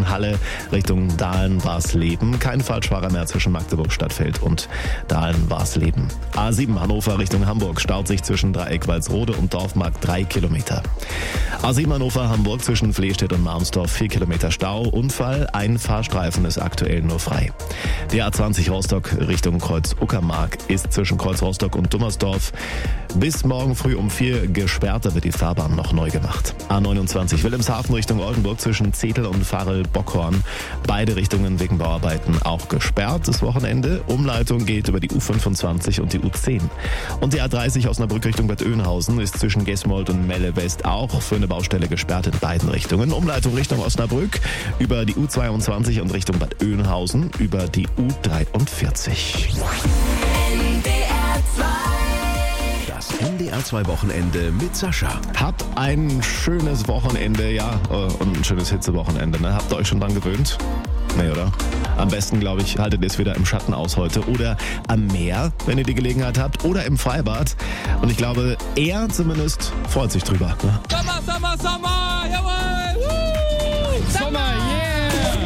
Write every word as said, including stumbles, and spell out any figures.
Richtung Halle, Richtung Dahlen-Warsleben. Kein Falschfahrer mehr zwischen Magdeburg-Stadtfeld und Dahlen-Warsleben. A sieben Hannover Richtung Hamburg staut sich zwischen Dreieck Walsrode und Dorfmark drei Kilometer. A sieben Hannover Hamburg zwischen Flehstedt und Marmsdorf vier Kilometer Stau. Unfall, ein Fahrstreifen ist aktuell nur frei. Die A zwanzig Rostock Richtung Kreuz Uckermark ist zwischen Kreuz Rostock und Dummersdorf bis morgen früh um vier gesperrt, da wird die Fahrbahn noch neu gemacht. A neunundzwanzig Wilhelmshaven Richtung Oldenburg zwischen Zetel und Farel-Bockhorn. Beide Richtungen wegen Bauarbeiten auch gesperrt. Das Wochenende. Umleitung geht über die U fünfundzwanzig und die U zehn. Und die A dreißig Osnabrück Richtung Bad Oeynhausen ist zwischen Gesmold und Melle West auch für eine Baustelle gesperrt in beiden Richtungen. Umleitung Richtung Osnabrück über die U zweiundzwanzig und Richtung Bad Oeynhausen über die U dreiundvierzig. Das N D R zwei Wochenende mit Sascha. Habt ein schönes Wochenende, ja, und ein schönes Hitzewochenende, ne? Habt ihr euch schon dran gewöhnt? Nee, oder? Am besten, glaube ich, haltet ihr es wieder im Schatten aus heute oder am Meer, wenn ihr die Gelegenheit habt, oder im Freibad. Und ich glaube, er zumindest freut sich drüber. Ne?